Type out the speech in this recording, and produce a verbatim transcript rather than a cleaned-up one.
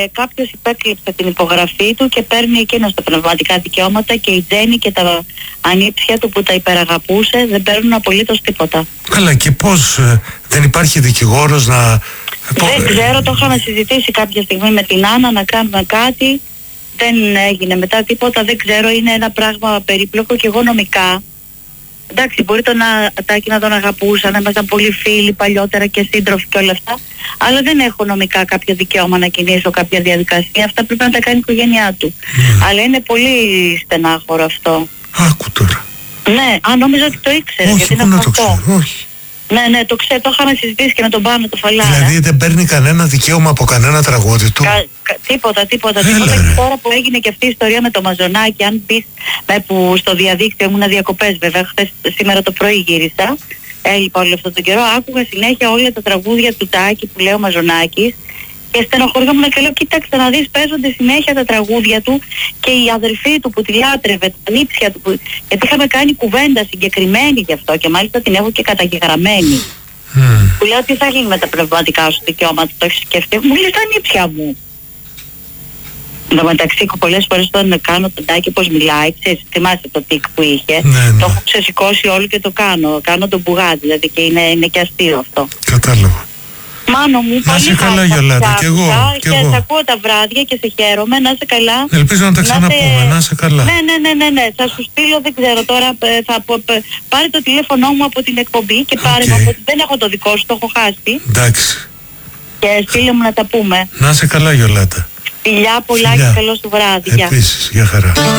κάποιος υπέκλειψε την υπογραφή του και παίρνει εκείνος τα πνευματικά δικαιώματα και η Τζέννη και τα ανήψια του που τα υπεραγαπούσε δεν παίρνουν απολύτως τίποτα. Καλά, και πώς ε, δεν υπάρχει δικηγόρος να... Δεν ξέρω, το είχαμε συζητήσει κάποια στιγμή με την Άννα να κάνουμε κάτι, δεν έγινε μετά τίποτα, δεν ξέρω, είναι ένα πράγμα περίπλοκο και εγώ νομικά. Εντάξει, μπορεί το να, Τάκη, να τον αγαπούσαν, να ήμασταν πολύ φίλοι παλιότερα και σύντροφοι και όλα αυτά, αλλά δεν έχω νομικά κάποιο δικαίωμα να κινήσω κάποια διαδικασία. Αυτά πρέπει να τα κάνει η οικογένειά του. Mm. Αλλά είναι πολύ στενάχωρο αυτό. Άκου τώρα. Ναι, αν νόμιζα ότι το ήξερε. Όχι, γιατί πού είναι να το αυτό. ξέρω, όχι. Ναι, ναι, το ξέρω, το είχαμε συζητήσει και με τον Πάνο το Φαλάρα. Δηλαδή δεν παίρνει κανένα δικαίωμα από κανένα τραγούδι του. Κα, κα, τίποτα, τίποτα. Έλα, τίποτα. ρε. Και τώρα που έγινε και αυτή η ιστορία με το Μαζονάκι, αν μπεις με που στο διαδίκτυο ήμουν διακοπές βέβαια, χθες, σήμερα το πρωί γύρισα, έλειπα όλο αυτόν τον καιρό, άκουγα συνέχεια όλα τα τραγούδια του Τάκη που λέει ο Μαζονάκης και στενοχωριόμουν και λέω, κοίταξε να δεις, παίζονται συνέχεια τα τραγούδια του και η αδελφή του που τη λάτρευε, τα νύψια του, που... γιατί είχαμε κάνει κουβέντα συγκεκριμένη γι' αυτό και μάλιστα την έχω και καταγεγραμμένη. Mm. Του λέω, τι θα γίνει με τα πνευματικά σου δικαιώματα, το έχεις σκεφτεί? Μου λέει, τα νύψια μου. Εν τω μεταξύ, πολλές φορές όταν κάνω τον Τάκη πως μιλάει, ξέρεις, θυμάσαι το τικ που είχε, ναι, ναι. Το έχω ξεσηκώσει όλο και το κάνω, κάνω τον μπουγάτι, δηλαδή και είναι, είναι και αστείο αυτό. Κατάλαβα. Μάνο μου, να πολύ καλά Γιολάντα, και εγώ, και, και και εγώ. σε ακούω τα βράδια και σε χαίρομαι, να είσαι καλά. Ελπίζω να τα ξαναπούμε, να, τε... να είσαι καλά. Ναι, ναι, ναι, ναι, ναι, θα σου στείλω, δεν ξέρω τώρα, θα πάρε το τηλέφωνο μου από την εκπομπή και πάρε okay. μου, από... δεν έχω το δικό σου, το έχω χάσει. Εντάξει. Και στείλε μου να τα πούμε. Να είσαι καλά Γιολάντα. Φιλιά πολλά και καλό σου βράδυ. Επίσης, για χαρά.